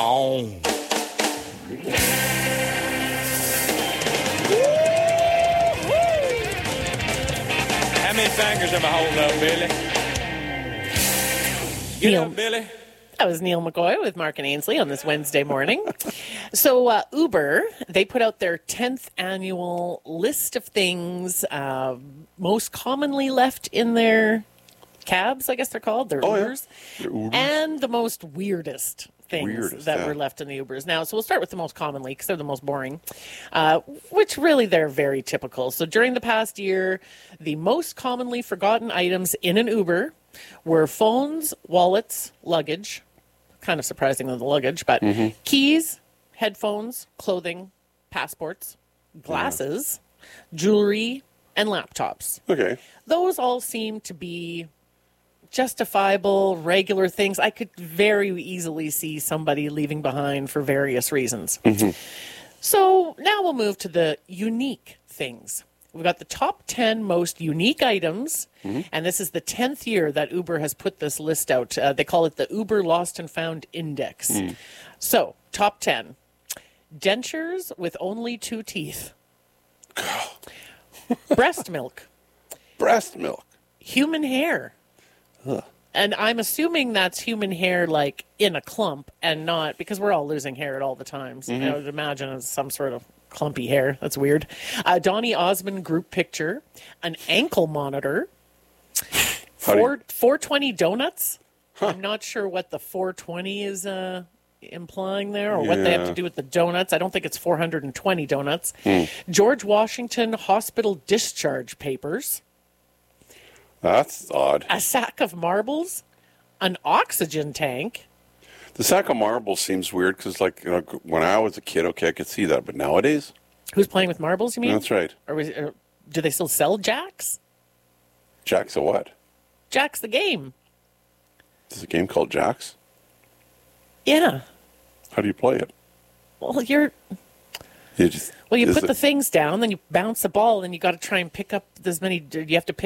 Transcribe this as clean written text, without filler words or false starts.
Oh. How many fingers am I holding up, Billy? Get Neil. up, Billy. That was Neil McCoy with Mark and Ainsley on this Wednesday morning. So Uber, they put out their 10th annual list of things most commonly left in their cabs, I guess they're called, their Ubers, They're Ubers. and the most weirdest things that were left in the Ubers. Now, so we'll start with the most commonly because they're the most boring, which really they're very typical. So during the past year, the most commonly forgotten items in an Uber were phones, wallets, luggage. Kind of surprising than the luggage, but keys, headphones, clothing, passports, glasses, jewelry, and laptops. Okay. Those all seem to be justifiable, regular things I could very easily see somebody leaving behind for various reasons. So now we'll move to the unique things. We've got the top 10 most unique items, and this is the 10th year that Uber has put this list out. They call it the Uber Lost and Found Index. So, top 10. Dentures with only 2 teeth. Breast milk. Breast milk. Human hair. And I'm assuming that's human hair like in a clump and not, because we're all losing hair at all the times. I would imagine it's some sort of clumpy hair. That's weird. Donny Osmond group picture, an ankle monitor, 420 donuts. I'm not sure what the 420 is implying there or what they have to do with the donuts. I don't think it's 420 donuts. George Washington hospital discharge papers. That's odd. A sack of marbles, an oxygen tank. The sack of marbles seems weird because, like, when I was a kid, okay, I could see that. But nowadays? Who's playing with marbles, you mean? That's right. Or do they still sell Jacks? Jacks of what? Jacks the game. There's a game called Jacks? Yeah. How do you play it? Well, You put the things down, then you bounce the ball, and you got to try and pick up as many. You have to pick